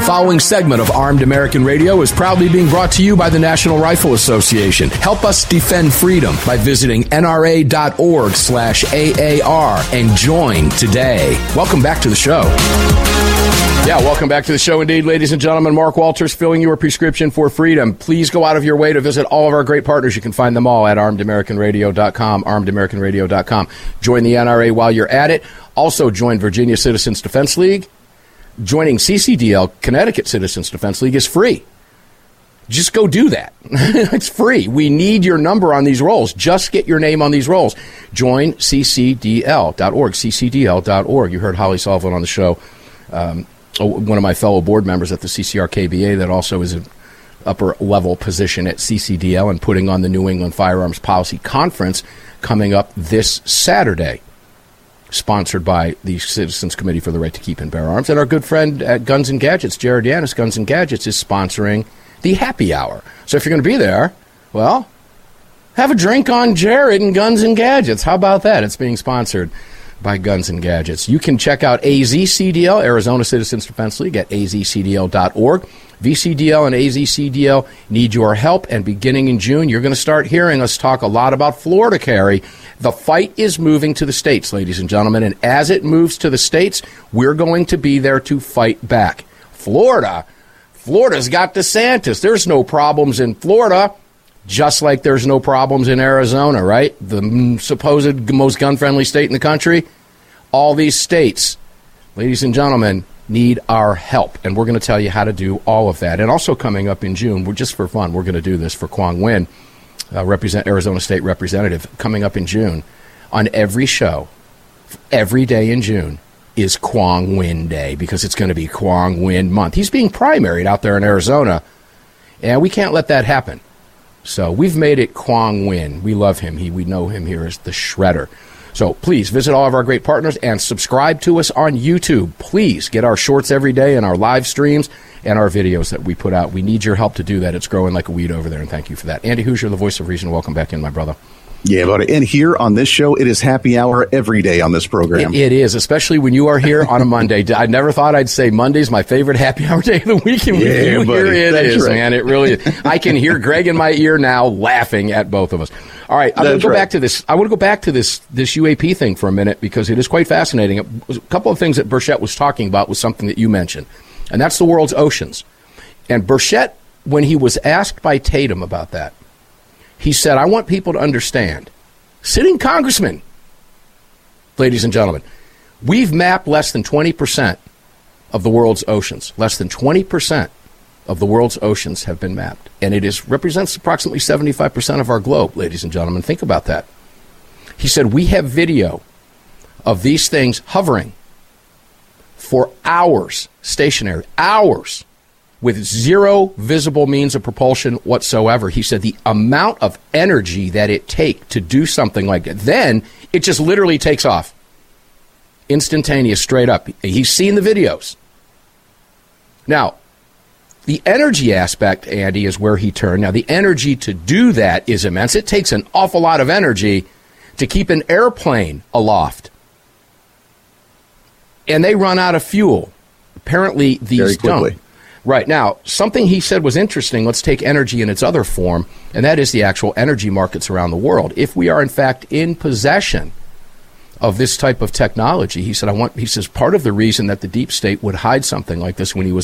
following segment of Armed American Radio is proudly being brought to you by the National Rifle Association. Help us defend freedom by visiting nra.org/AAR and join today. Welcome back to the show. Yeah, welcome back to the show indeed, ladies and gentlemen. Mark Walters filling your prescription for freedom. Please go out of your way to visit all of our great partners. You can find them all at armedamericanradio.com, armedamericanradio.com. Join the NRA while you're at it. Also join Virginia Citizens Defense League. Joining CCDL, Connecticut Citizens Defense League, is free. Just go do that. It's free. We need your number on these rolls. Just get your name on these rolls. Join ccdl.org, ccdl.org. You heard Holly Sullivan on the show. One of my fellow board members at the CCR-KBA that also is an upper-level position at CCDL and putting on the New England Firearms Policy Conference coming up this Saturday, sponsored by the Citizens Committee for the Right to Keep and Bear Arms. And our good friend at Guns and Gadgets, Jared Yanis, Guns and Gadgets, is sponsoring the happy hour. So if you're going to be there, well, have a drink on Jared and Guns and Gadgets. How about that? It's being sponsored by Guns and Gadgets. You can check out AZCDL, Arizona Citizens Defense League, at azcdl.org. VCDL and AZCDL need your help, and beginning in June, you're going to start hearing us talk a lot about Florida carry. The fight is moving to the states, ladies and gentlemen, and as it moves to the states, we're going to be there to fight back. Florida's got DeSantis. There's no problems in Florida, just like there's no problems in Arizona, right? The supposed most gun-friendly state in the country. All these states, ladies and gentlemen, need our help, and we're going to tell you how to do all of that. And also coming up in June, just for fun, we're going to do this for Quang Nguyen, Arizona State Representative, coming up in June. On every show, every day in June is Quang Nguyen Day, because it's going to be Quang Nguyen month. He's being primaried out there in Arizona, and we can't let that happen. So we've made it Quang Nguyen. We love him. We know him here as the Shredder. So please visit all of our great partners and subscribe to us on YouTube. Please get our shorts every day and our live streams and our videos that we put out. We need your help to do that. It's growing like a weed over there, and thank you for that. Andy Hoosier, the voice of reason. Welcome back in, my brother. Yeah, buddy. And here on this show, it is happy hour every day on this program. It is, especially when you are here on a Monday. I never thought I'd say Monday's my favorite happy hour day of the week. And yeah, buddy. Here it That's is, right. man. It really is. I can hear Greg in my ear now laughing at both of us. All right, I'm going to go back to this. I want to go back to this UAP thing for a minute, because it is quite fascinating. A couple of things that Burchett was talking about was something that you mentioned, and that's the world's oceans. And Burchett, when he was asked by Tatum about that, he said, I want people to understand, sitting congressman, ladies and gentlemen, we've mapped less than 20% of the world's oceans. Less than 20% of the world's oceans have been mapped. And it represents approximately 75% of our globe, ladies and gentlemen. Think about that. He said, we have video of these things hovering for hours, stationary, hours, with zero visible means of propulsion whatsoever. He said the amount of energy that it takes to do something like that, then it just literally takes off. Instantaneous, straight up. He's seen the videos. Now, the energy aspect, Andy, is where he turned. Now, the energy to do that is immense. It takes an awful lot of energy to keep an airplane aloft. And they run out of fuel. Apparently, these don't. Right. Now, something he said was interesting. Let's take energy in its other form, and that is the actual energy markets around the world. If we are, in fact, in possession of this type of technology, he said, he says part of the reason that the deep state would hide something like this when he was